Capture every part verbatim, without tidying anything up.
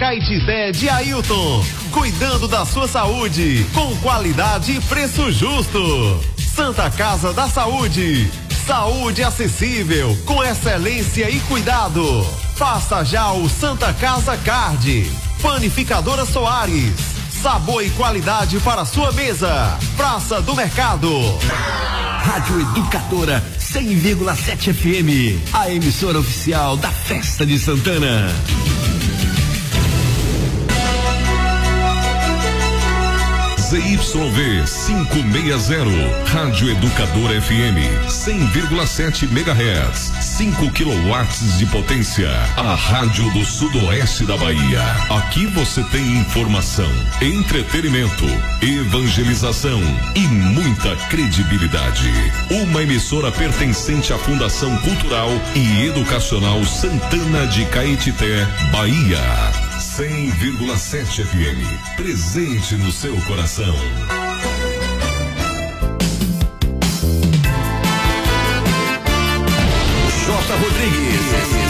Caetité de Ailton, cuidando da sua saúde, com qualidade e preço justo. Santa Casa da Saúde, saúde acessível, com excelência e cuidado. Faça já o Santa Casa Card. Panificadora Soares, sabor e qualidade para sua mesa. Praça do Mercado. Rádio Educadora cem vírgula sete F M, a emissora oficial da Festa de Santana. Z Y V quinhentos e sessenta, Rádio Educadora F M, cem vírgula sete megahertz, cinco quilowatts de potência. A rádio do sudoeste da Bahia. Aqui você tem informação, entretenimento, evangelização e muita credibilidade. Uma emissora pertencente à Fundação Cultural e Educacional Santana de Caetité, Bahia. cem vírgula sete F M, presente no seu coração. J. Rodrigues.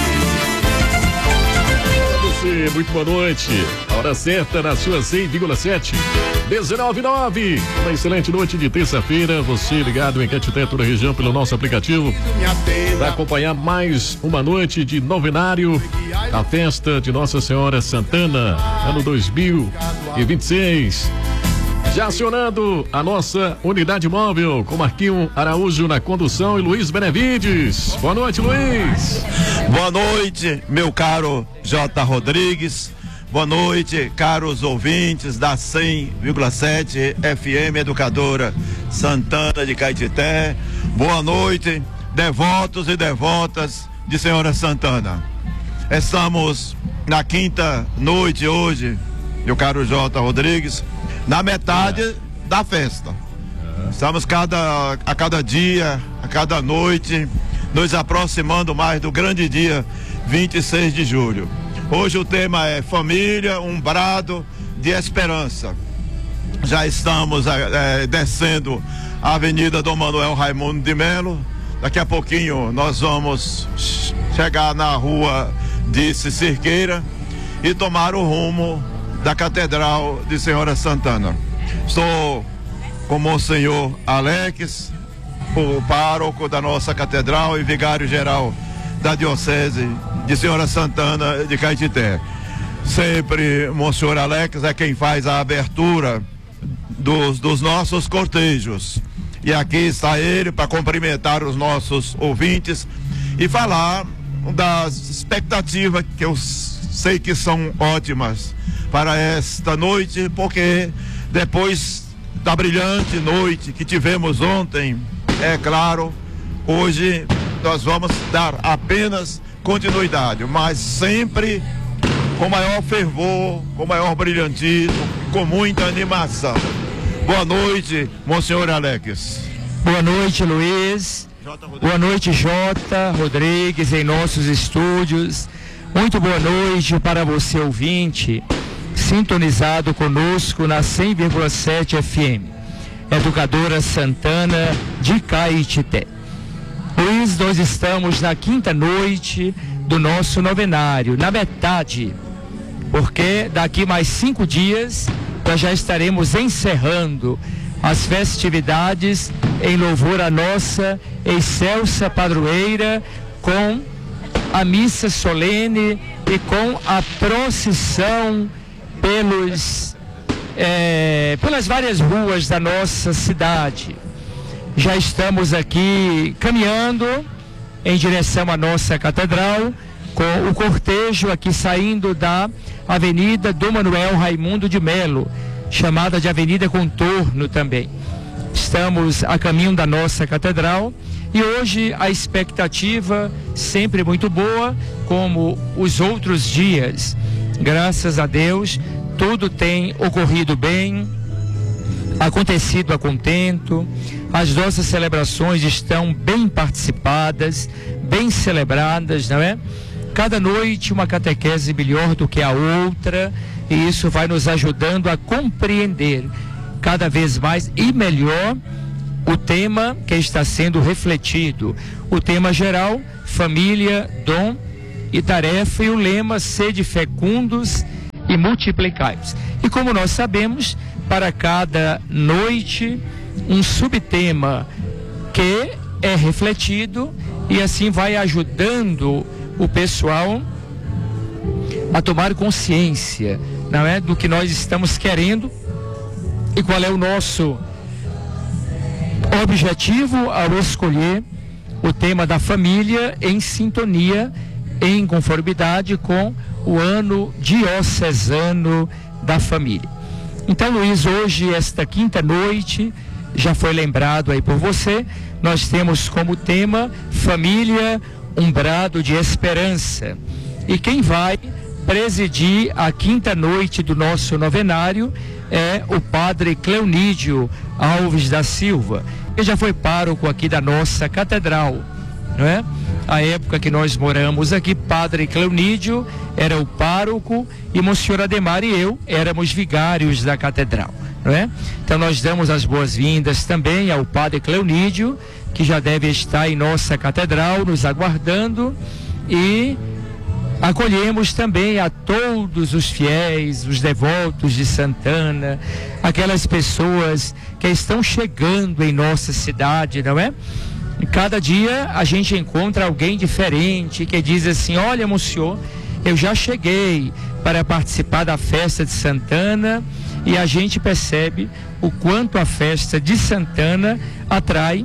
Você, muito boa noite. A hora certa na sua cem vírgula sete, dezenove e nove. Uma excelente noite de terça-feira. Você ligado em Caetité, toda a região, pelo nosso aplicativo, para acompanhar mais uma noite de novenário, a festa de Nossa Senhora Santana, ano dois mil e vinte e seis. Já acionando a nossa unidade móvel, com Marquinho Araújo na condução e Luiz Benevides. Boa noite, Luiz. Boa noite, meu caro J. Rodrigues. Boa noite, caros ouvintes da cem vírgula sete F M Educadora Santana de Caetité. Boa noite, devotos e devotas de Senhora Santana. Estamos na quinta noite hoje, meu caro J. Rodrigues, na metade é. da festa. É. Estamos cada, a cada dia, a cada noite, nos aproximando mais do grande dia vinte e seis de julho. Hoje o tema é família, um brado de esperança. Já estamos é, descendo a Avenida Dom Manuel Raimundo de Melo. Daqui a pouquinho nós vamos chegar na rua de Cirqueira e tomar o rumo da Catedral de Senhora Santana. Estou com o Monsenhor Alex, o pároco da nossa catedral e vigário-geral da Diocese de Senhora Santana de Caetité. Sempre Monsenhor Alex é quem faz a abertura dos, dos nossos cortejos. E aqui está ele para cumprimentar os nossos ouvintes e falar das expectativas que eu sei que são ótimas para esta noite, porque depois da brilhante noite que tivemos ontem, é claro, hoje nós vamos dar apenas continuidade, mas sempre com maior fervor, com maior brilhantismo, com muita animação. Boa noite, Monsenhor Alex. Boa noite, Luiz. Boa noite, J. Rodrigues, em nossos estúdios. Muito boa noite para você, ouvinte, sintonizado conosco na cem vírgula sete F M, Educadora Santana de Caetité. Luiz, nós estamos na quinta noite do nosso novenário, na metade, porque daqui mais cinco dias nós já estaremos encerrando as festividades em louvor à nossa excelsa padroeira, com a missa solene e com a procissão pelos, é, pelas várias ruas da nossa cidade. Já estamos aqui caminhando em direção à nossa catedral, com o cortejo aqui saindo da Avenida Dom Manuel Raimundo de Melo, chamada de Avenida Contorno também. Estamos a caminho da nossa catedral e hoje a expectativa sempre muito boa, como os outros dias. Graças a Deus, tudo tem ocorrido bem, acontecido a contento. As nossas celebrações estão bem participadas, bem celebradas, não é? Cada noite uma catequese melhor do que a outra, e isso vai nos ajudando a compreender cada vez mais e melhor o tema que está sendo refletido. O tema geral, família, dom e tarefa, e o lema, sede fecundos e multiplicai-vos. E como nós sabemos, para cada noite, um subtema que é refletido e assim vai ajudando o pessoal a tomar consciência, não é, do que nós estamos querendo e qual é o nosso objetivo ao escolher o tema da família em sintonia, em conformidade com o ano diocesano da família. Então, Luiz, hoje, esta quinta noite, já foi lembrado aí por você, nós temos como tema família, um brado de esperança. E quem vai presidir a quinta noite do nosso novenário é o padre Cleonídio Alves da Silva, que já foi pároco aqui da nossa catedral, não é? A época que nós moramos aqui, padre Cleonídio era o pároco e Monsenhor Ademar e eu éramos vigários da catedral, não é? Então nós damos as boas-vindas também ao padre Cleonídio, que já deve estar em nossa catedral nos aguardando, e acolhemos também a todos os fiéis, os devotos de Santana, aquelas pessoas que estão chegando em nossa cidade, não é? E cada dia a gente encontra alguém diferente que diz assim: olha, Monsenhor, eu já cheguei para participar da festa de Santana, e a gente percebe o quanto a festa de Santana atrai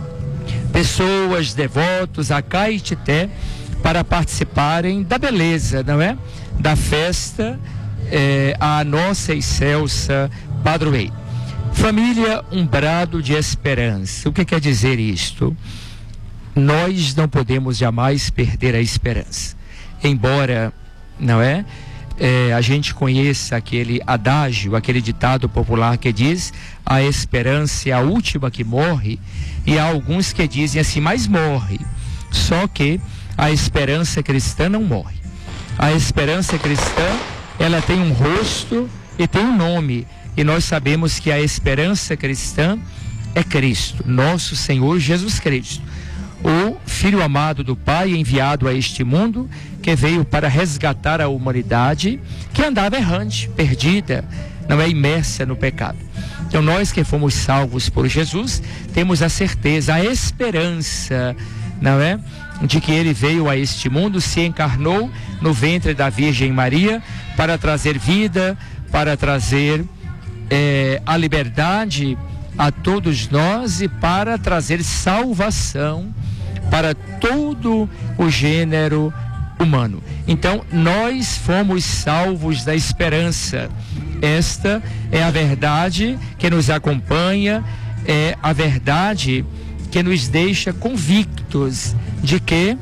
pessoas, devotos, a Caetité, para participarem da beleza, não é? Da festa, é, a nossa excelsa padroeira. Família, um brado de esperança. O que quer dizer isto? Nós não podemos jamais perder a esperança. Embora, não é? É, a gente conheça aquele adágio, aquele ditado popular que diz: a esperança é a última que morre, e há alguns que dizem assim, mas morre. Só que a esperança cristã não morre. A esperança cristã, ela tem um rosto e tem um nome. E nós sabemos que a esperança cristã é Cristo, nosso Senhor Jesus Cristo, o Filho amado do Pai, enviado a este mundo, que veio para resgatar a humanidade que andava errante, perdida, não é, imersa no pecado. Então nós que fomos salvos por Jesus, temos a certeza, a esperança, não é, de que ele veio a este mundo, se encarnou no ventre da Virgem Maria para trazer vida, para trazer é, a liberdade a todos nós e para trazer salvação para todo o gênero humano. Então nós fomos salvos da esperança. Esta é a verdade que nos acompanha, é a verdade que nos deixa convictos de que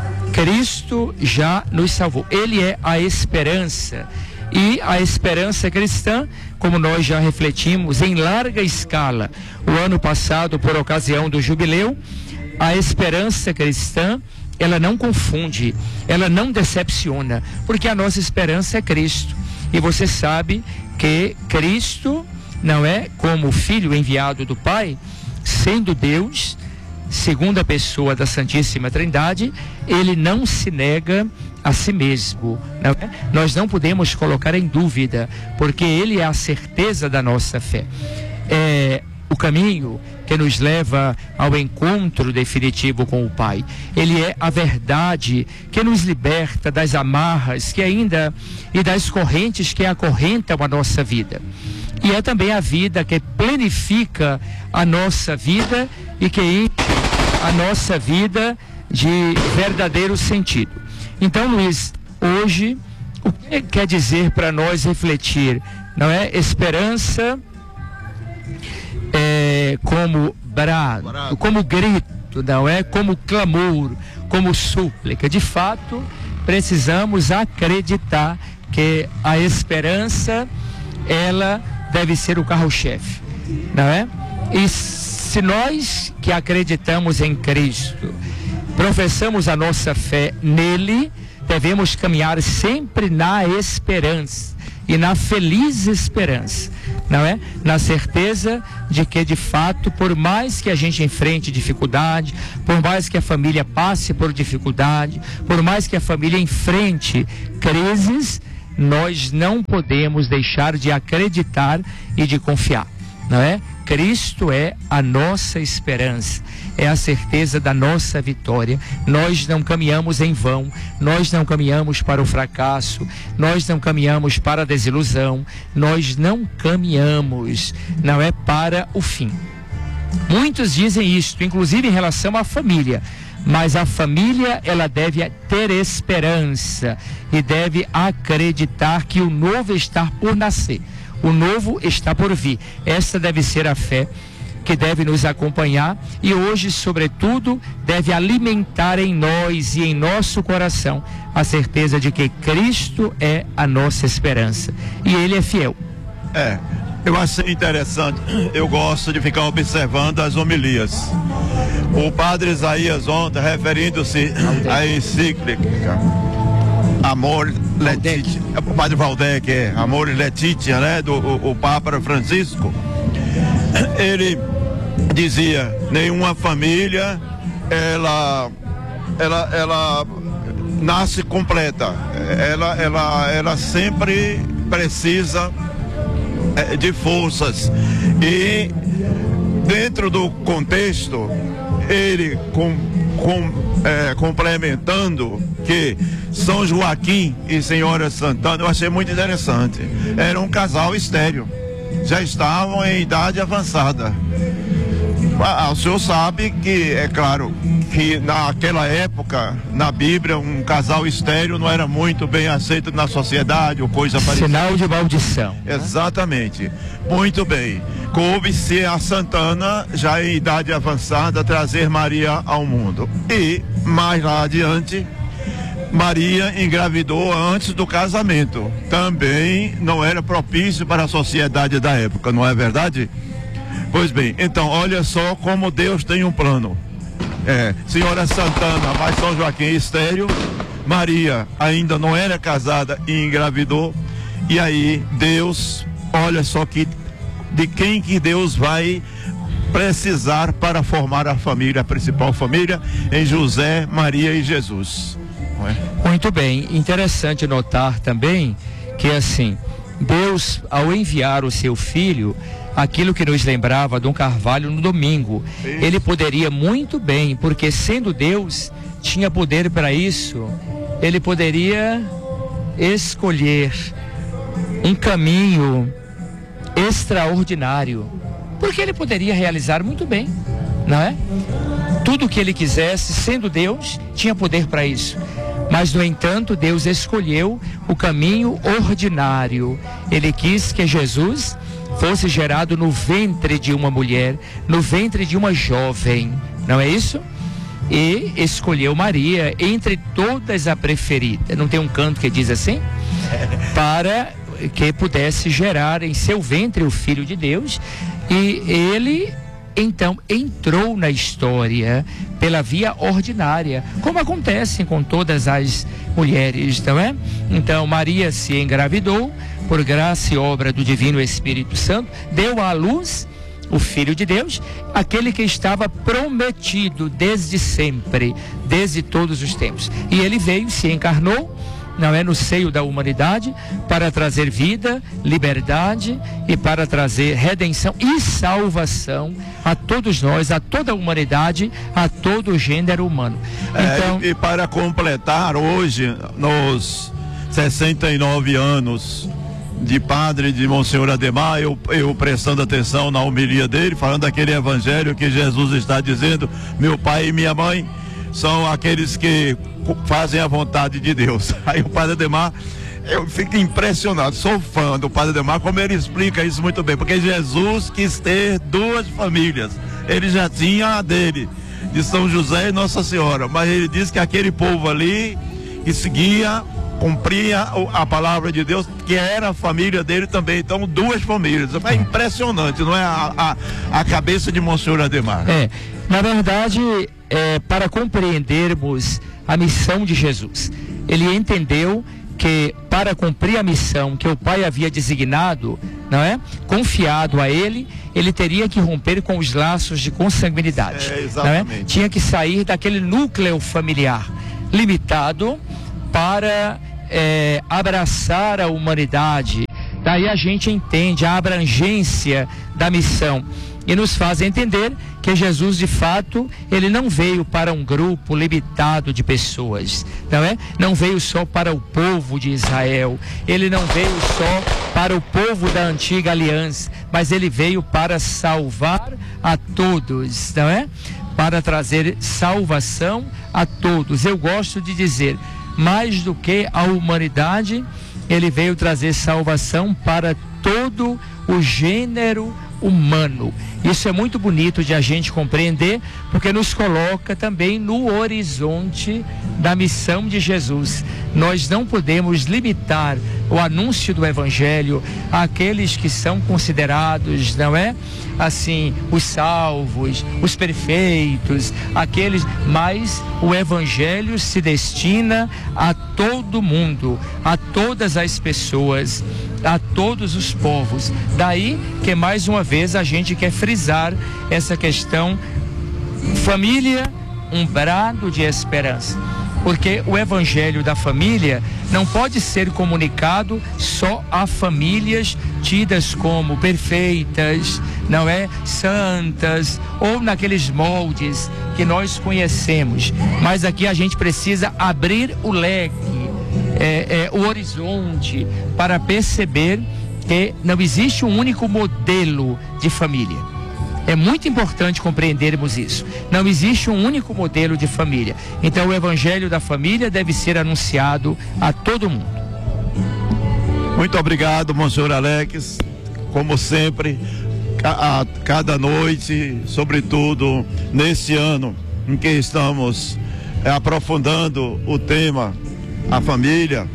Cristo já nos salvou. Ele é a esperança. E a esperança cristã, como nós já refletimos em larga escala o ano passado por ocasião do jubileu, a esperança cristã, ela não confunde, ela não decepciona, porque a nossa esperança é Cristo. E você sabe que Cristo, não é, como Filho enviado do Pai, sendo Deus, segunda pessoa da Santíssima Trindade, ele não se nega a si mesmo, não é? Nós não podemos colocar em dúvida, porque ele é a certeza da nossa fé. É o caminho que nos leva ao encontro definitivo com o Pai. Ele é a verdade que nos liberta das amarras que ainda e das correntes que acorrentam a nossa vida. E é também a vida que planifica a nossa vida e que enche a nossa vida de verdadeiro sentido. Então, Luiz, hoje, o que quer dizer para nós refletir? Não é? Esperança é, como brado, como grito, não é? Como clamor, como súplica. De fato, precisamos acreditar que a esperança, ela deve ser o carro-chefe, não é? E se nós que acreditamos em Cristo, professamos a nossa fé nele, devemos caminhar sempre na esperança e na feliz esperança, não é? Na certeza de que, de fato, por mais que a gente enfrente dificuldade, por mais que a família passe por dificuldade, por mais que a família enfrente crises, nós não podemos deixar de acreditar e de confiar, não é? Cristo é a nossa esperança, é a certeza da nossa vitória. Nós não caminhamos em vão, nós não caminhamos para o fracasso, nós não caminhamos para a desilusão, nós não caminhamos, não é, para o fim. Muitos dizem isto, inclusive em relação à família, mas a família, ela deve ter esperança e deve acreditar que o novo está por nascer. O novo está por vir. Essa deve ser a fé que deve nos acompanhar e hoje, sobretudo, deve alimentar em nós e em nosso coração a certeza de que Cristo é a nossa esperança e Ele é fiel. É, eu achei interessante, eu gosto de ficar observando as homilias. O padre Isaías ontem, referindo-se à encíclica Amor Letitia, o padre Valdec, é, Amor Letitia, né, do o, o Papa Francisco, ele dizia, nenhuma família, ela, ela, ela nasce completa, ela, ela, ela sempre precisa é, de forças, e dentro do contexto, ele com, com, é, complementando que São Joaquim e Senhora Santana, eu achei muito interessante. Era um casal estéril, já estavam em idade avançada. Ah, o senhor sabe que, é claro, que naquela época, na Bíblia, um casal estéril não era muito bem aceito na sociedade ou coisa parecida. Sinal de maldição. Exatamente. Né? Muito bem. Coube-se a Santana, já em idade avançada, trazer Maria ao mundo. E, mais lá adiante, Maria engravidou antes do casamento. Também não era propício para a sociedade da época, não é verdade? Pois bem, então olha só como Deus tem um plano. É, Senhora Santana, mas São Joaquim estéril, Maria ainda não era casada e engravidou. E aí Deus, olha só que de quem que Deus vai precisar para formar a família, a principal família, em José, Maria e Jesus. Não é? Muito bem, interessante notar também que assim, Deus, ao enviar o seu filho, aquilo que nos lembrava Dom Carvalho no domingo, isso. Ele poderia muito bem, porque sendo Deus, tinha poder para isso, ele poderia escolher um caminho extraordinário, porque ele poderia realizar muito bem, não é? Tudo o que ele quisesse, sendo Deus, tinha poder para isso. Mas, no entanto, Deus escolheu o caminho ordinário. Ele quis que Jesus fosse gerado no ventre de uma mulher, no ventre de uma jovem, não é isso? E escolheu Maria entre todas a preferida. Não tem um canto que diz assim? Para que pudesse gerar em seu ventre o Filho de Deus. E ele então entrou na história pela via ordinária, como acontece com todas as mulheres, não é? Então Maria se engravidou por graça e obra do Divino Espírito Santo, deu à luz o Filho de Deus, aquele que estava prometido desde sempre, desde todos os tempos. E ele veio, se encarnou, não é, no seio da humanidade, para trazer vida, liberdade e para trazer redenção e salvação a todos nós, a toda a humanidade, a todo o gênero humano. Então, é, e para completar, hoje, nos sessenta e nove anos de padre de Monsenhor Ademar, eu, eu prestando atenção na homilia dele, falando daquele evangelho que Jesus está dizendo, meu pai e minha mãe são aqueles que fazem a vontade de Deus. Aí o padre Ademar, eu fico impressionado, sou fã do padre Ademar, como ele explica isso muito bem, porque Jesus quis ter duas famílias, ele já tinha a dele, de São José e Nossa Senhora, mas ele disse que aquele povo ali, que seguia, cumpria a palavra de Deus, que era a família dele também, então duas famílias, é impressionante, não é a, a, a cabeça de Monsenhor Ademar. É, na verdade, é, para compreendermos a missão de Jesus, ele entendeu que para cumprir a missão que o Pai havia designado, não é? Confiado a ele, ele teria que romper com os laços de consanguinidade, é, exatamente. Não é? Tinha que sair daquele núcleo familiar limitado para é, abraçar a humanidade. Daí a gente entende a abrangência da missão e nos faz entender que Jesus, de fato, ele não veio para um grupo limitado de pessoas, não é? Não veio só para o povo de Israel, ele não veio só para o povo da antiga aliança, mas ele veio para salvar a todos, não é? Para trazer salvação a todos. Eu gosto de dizer, mais do que a humanidade, ele veio trazer salvação para todo o gênero humano. Isso é muito bonito de a gente compreender, porque nos coloca também no horizonte da missão de Jesus. Nós não podemos limitar o anúncio do Evangelho àqueles que são considerados, não é? Assim, os salvos, os perfeitos, aqueles, mas o Evangelho se destina a todo mundo, a todas as pessoas, a todos os povos. Daí que mais uma vez a gente quer frisar essa questão: família, um brado de esperança. Porque o evangelho da família não pode ser comunicado só a famílias tidas como perfeitas, não é? Santas, ou naqueles moldes que nós conhecemos. Mas aqui a gente precisa abrir o leque, é, é, o horizonte, para perceber que não existe um único modelo de família. É muito importante compreendermos isso. Não existe um único modelo de família. Então o evangelho da família deve ser anunciado a todo mundo. Muito obrigado, Monsenhor Alex. Como sempre, a, a cada noite, sobretudo nesse ano em que estamos é, aprofundando o tema, a família.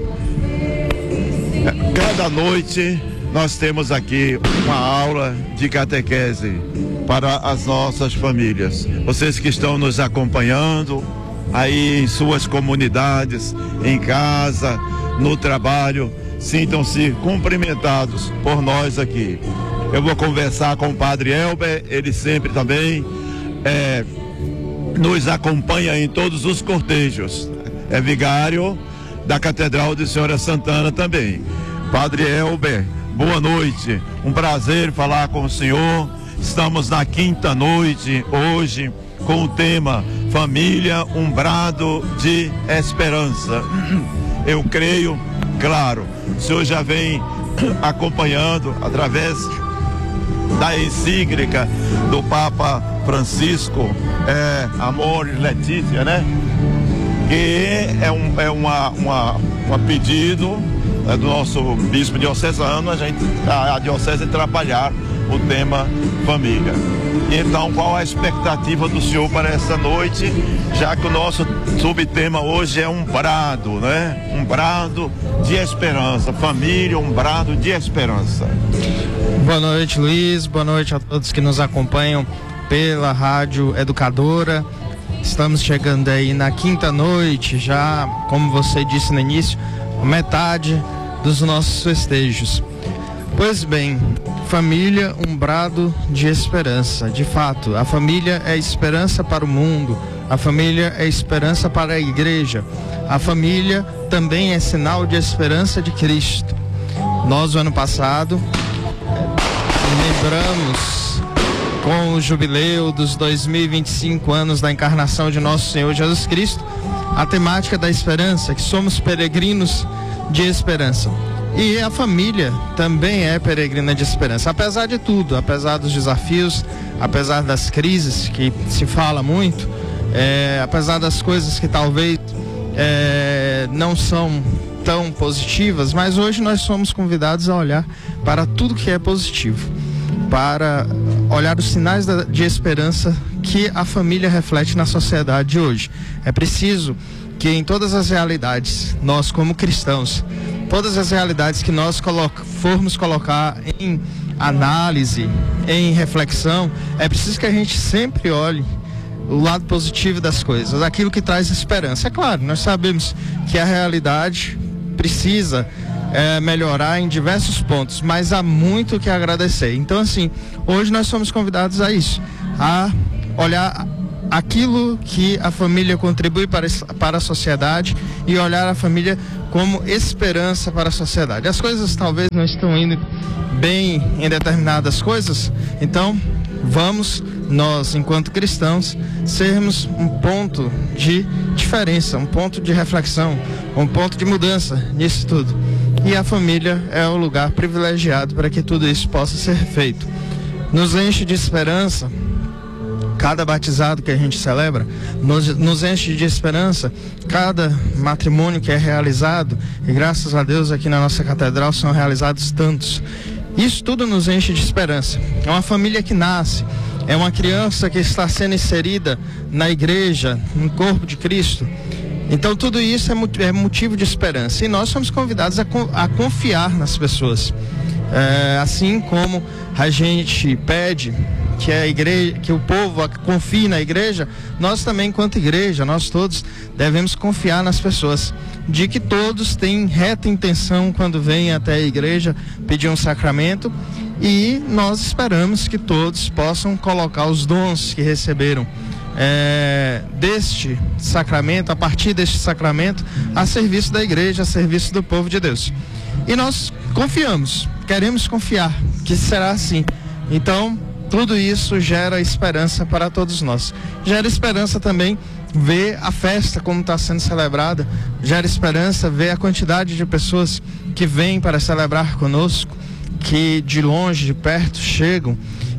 É, cada noite nós temos aqui uma aula de catequese para as nossas famílias. Vocês que estão nos acompanhando aí em suas comunidades, em casa, no trabalho, sintam-se cumprimentados por nós aqui. Eu vou conversar com o Padre Elber, ele sempre também é, nos acompanha em todos os cortejos. É vigário da Catedral de Senhora Santana também. Padre Elber, boa noite, um prazer falar com o senhor. Estamos na quinta noite hoje com o tema Família, um brado de esperança. Eu creio, claro, o senhor já vem acompanhando através da encíclica do Papa Francisco, é, Amoris Laetitia, né? Que é um é uma, uma, uma pedido é, do nosso bispo diocesano, a gente a, a diocese trabalhar o tema família. Então, qual a expectativa do senhor para essa noite, já que o nosso subtema hoje é um brado, né? Um brado de esperança, família, um brado de esperança. Boa noite, Luiz, boa noite a todos que nos acompanham pela Rádio Educadora. Estamos chegando aí na quinta noite, já, como você disse no início, metade dos nossos festejos. Pois bem, família, um brado de esperança. De fato, a família é esperança para o mundo, a família é esperança para a igreja, a família também é sinal de esperança de Cristo. Nós, no ano passado, lembramos com o jubileu dos dois mil e vinte e cinco anos da encarnação de nosso Senhor Jesus Cristo, a temática da esperança, que somos peregrinos de esperança. E a família também é peregrina de esperança, apesar de tudo, apesar dos desafios, apesar das crises que se fala muito, é, apesar das coisas que talvez é, não são tão positivas, mas hoje nós somos convidados a olhar para tudo que é positivo, para olhar os sinais da, de esperança que a família reflete na sociedade de hoje. É preciso que em todas as realidades, nós como cristãos, todas as realidades que nós coloca, formos colocar em análise, em reflexão, é preciso que a gente sempre olhe o lado positivo das coisas, aquilo que traz esperança. É claro, nós sabemos que a realidade precisa é, melhorar em diversos pontos, mas há muito que agradecer. Então, assim, hoje nós somos convidados a isso, a olhar aquilo que a família contribui para, para a sociedade e olhar a família como esperança para a sociedade. As coisas talvez não estão indo bem em determinadas coisas, então vamos nós, enquanto cristãos, sermos um ponto de diferença, um ponto de reflexão, um ponto de mudança nisso tudo. E a família é o lugar privilegiado para que tudo isso possa ser feito. Nos enche de esperança cada batizado que a gente celebra, nos, nos enche de esperança cada matrimônio que é realizado, e graças a Deus aqui na nossa catedral são realizados tantos. Isso tudo nos enche de esperança. É uma família que nasce, é uma criança que está sendo inserida na igreja, no corpo de Cristo. Então tudo isso é, é motivo de esperança, e nós somos convidados a, a confiar nas pessoas. É, assim como a gente pede que a igreja, que o povo confie na igreja, nós também, enquanto igreja, nós todos devemos confiar nas pessoas, de que todos têm reta intenção quando vêm até a igreja pedir um sacramento, e nós esperamos que todos possam colocar os dons que receberam é, deste sacramento, a partir deste sacramento, a serviço da igreja, a serviço do povo de Deus. E nós confiamos, queremos confiar que será assim. Então, tudo isso gera esperança para todos nós. Gera esperança também ver a festa como está sendo celebrada. Gera esperança ver a quantidade de pessoas que vêm para celebrar conosco, que de longe, de perto chegam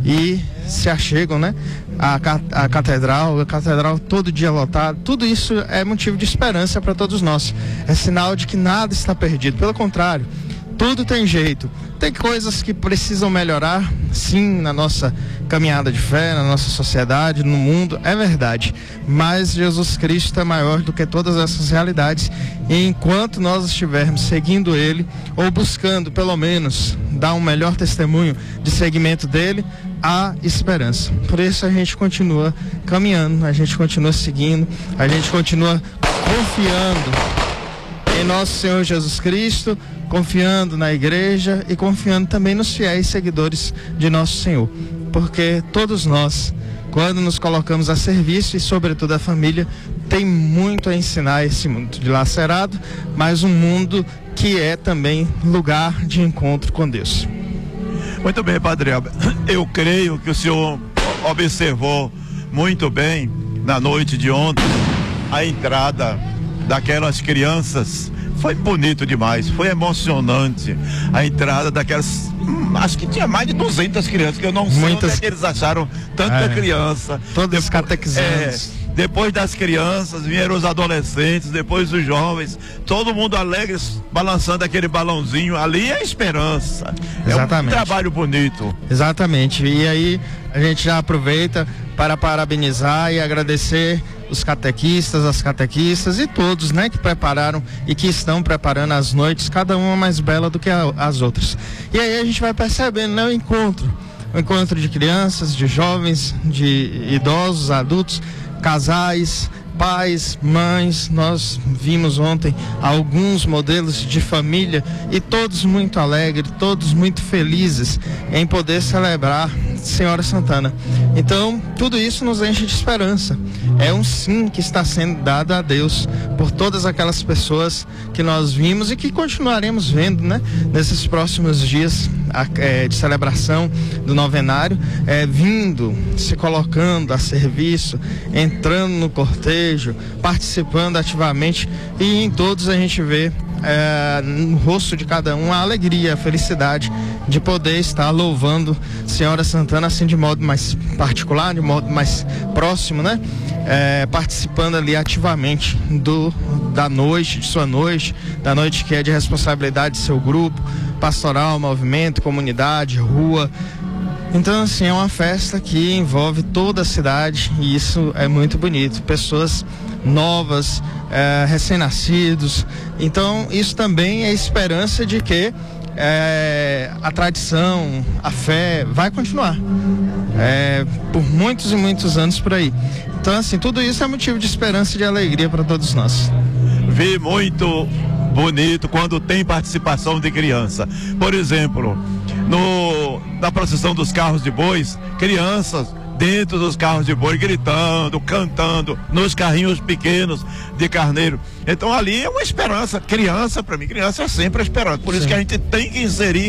e se achegam, né? A, a catedral, a catedral todo dia lotada. Tudo isso é motivo de esperança para todos nós. É sinal de que nada está perdido. Pelo contrário, tudo tem jeito. Tem coisas que precisam melhorar, sim, na nossa caminhada de fé, na nossa sociedade, no mundo, é verdade. Mas Jesus Cristo é maior do que todas essas realidades. E enquanto nós estivermos seguindo Ele, ou buscando, pelo menos, dar um melhor testemunho de seguimento dEle, há esperança. Por isso a gente continua caminhando, a gente continua seguindo, a gente continua confiando em nosso Senhor Jesus Cristo, confiando na igreja e confiando também nos fiéis seguidores de nosso Senhor, porque todos nós, quando nos colocamos a serviço e sobretudo a família, tem muito a ensinar esse mundo dilacerado, mas um mundo que é também lugar de encontro com Deus. Muito bem, Padre Elber. Eu creio que o senhor observou muito bem na noite de ontem a entrada daquelas crianças. Foi bonito demais, foi emocionante a entrada daquelas, hum, acho que tinha mais de duzentas crianças, que eu não sei Muitas... onde é que eles acharam tanta é, criança. Todos catequizantes. É, depois das crianças vieram os adolescentes, depois os jovens, todo mundo alegre, balançando aquele balãozinho. Ali é esperança. Exatamente. É um trabalho bonito. Exatamente, e aí a gente já aproveita para parabenizar e agradecer os catequistas, as catequistas e todos, né, que prepararam e que estão preparando as noites, cada uma mais bela do que a, as outras. E aí a gente vai percebendo, né, o encontro, o encontro de crianças, de jovens, de idosos, adultos, casais, pais, mães. Nós vimos ontem alguns modelos de família e todos muito alegres, todos muito felizes em poder celebrar Senhora Santana. Então, tudo isso nos enche de esperança. É um sim que está sendo dado a Deus por todas aquelas pessoas que nós vimos e que continuaremos vendo, né, nesses próximos dias é, de celebração do novenário, é, vindo, se colocando a serviço, entrando no cortejo, participando ativamente, e em todos a gente vê É, no rosto de cada um a alegria, a felicidade de poder estar louvando Senhora Santana assim de modo mais particular, de modo mais próximo, né? É, participando ali ativamente do, da noite, de sua noite, da noite que é de responsabilidade de seu grupo, pastoral, movimento, comunidade, rua. Então, assim, é uma festa que envolve toda a cidade e isso é muito bonito. Pessoas novas, é, recém-nascidos. Então, isso também é esperança de que é, a tradição, a fé vai continuar é, por muitos e muitos anos por aí. Então, assim, tudo isso é motivo de esperança e de alegria para todos nós. Vi muito bonito quando tem participação de criança. Por exemplo, no, na procissão dos carros de bois, crianças dentro dos carros de boi, gritando, cantando, nos carrinhos pequenos de carneiro. Então ali é uma esperança. Criança, para mim, criança é sempre a esperança. Por Sim. isso que a gente tem que inserir